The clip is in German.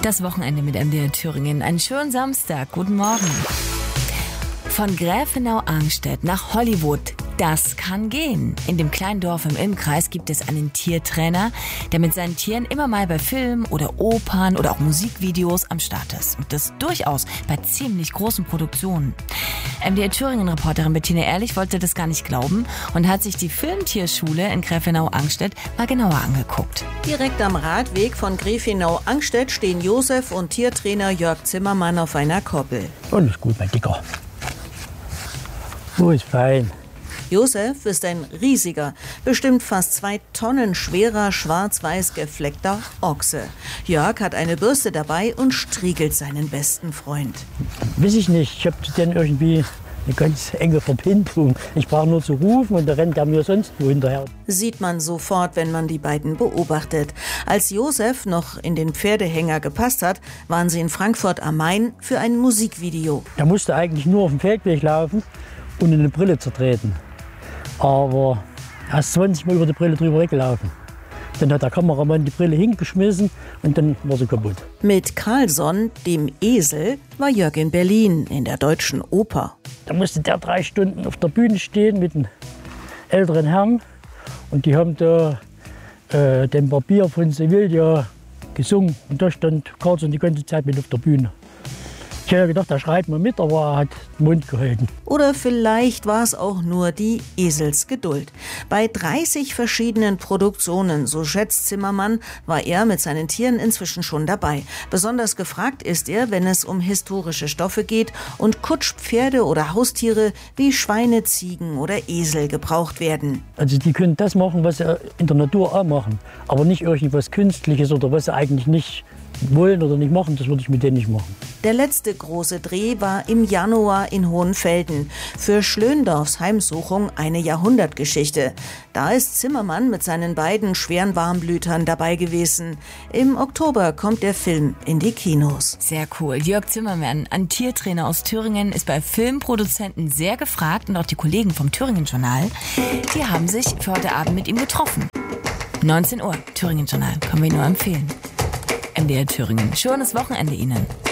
Das Wochenende mit MDR Thüringen. Einen schönen Samstag. Guten Morgen. Von Gräfenau-Arngstedt nach Hollywood. Das kann gehen. In dem kleinen Dorf im Ilm-Kreis gibt es einen Tiertrainer, der mit seinen Tieren immer mal bei Filmen oder Opern oder auch Musikvideos am Start ist. Und das durchaus bei ziemlich großen Produktionen. MDR Thüringen-Reporterin Bettina Ehrlich wollte das gar nicht glauben und hat sich die Filmtierschule in Gräfenau-Arngstedt mal genauer angeguckt. Direkt am Radweg von Gräfenau-Arngstedt stehen Josef und Tiertrainer Jörg Zimmermann auf einer Koppel. Alles gut, mein Dicker. Oh, ist fein. Josef ist ein riesiger, bestimmt fast 2 Tonnen schwerer, schwarz-weiß gefleckter Ochse. Jörg hat eine Bürste dabei und striegelt seinen besten Freund. Weiß ich nicht, ich habe den irgendwie eine ganz enge Verbindung. Ich brauche nur zu rufen und da rennt er mir sonst wo hinterher. Sieht man sofort, wenn man die beiden beobachtet. Als Josef noch in den Pferdehänger gepasst hat, waren sie in Frankfurt am Main für ein Musikvideo. Er musste eigentlich nur auf dem Feldweg laufen und eine Brille zertreten. Aber er ist 20 Mal über die Brille drüber weggelaufen. Dann hat der Kameramann die Brille hingeschmissen und dann war sie kaputt. Mit Carlson, dem Esel, war Jörg in Berlin in der Deutschen Oper. Da musste der 3 Stunden auf der Bühne stehen mit einem älteren Herrn. Und die haben da den Barbier von Sevilla gesungen. Und da stand Carlson die ganze Zeit mit auf der Bühne. Ich hätte gedacht, er schreit mal mit, aber er hat den Mund gehalten. Oder vielleicht war es auch nur die Eselsgeduld. Bei 30 verschiedenen Produktionen, so schätzt Zimmermann, war er mit seinen Tieren inzwischen schon dabei. Besonders gefragt ist er, wenn es um historische Stoffe geht und Kutschpferde oder Haustiere wie Schweine, Ziegen oder Esel gebraucht werden. Also die können das machen, was sie in der Natur auch machen, aber nicht irgendwas Künstliches oder was sie eigentlich nicht wollen oder nicht machen, das würde ich mit denen nicht machen. Der letzte große Dreh war im Januar in Hohenfelden. Für Schlöndorffs Heimsuchung eine Jahrhundertgeschichte. Da ist Zimmermann mit seinen beiden schweren Warmblütern dabei gewesen. Im Oktober kommt der Film in die Kinos. Sehr cool. Jörg Zimmermann, ein Tiertrainer aus Thüringen, ist bei Filmproduzenten sehr gefragt und auch die Kollegen vom Thüringen-Journal, die haben sich für heute Abend mit ihm getroffen. 19 Uhr, Thüringen-Journal, können wir nur empfehlen. MDR Thüringen. Schönes Wochenende Ihnen.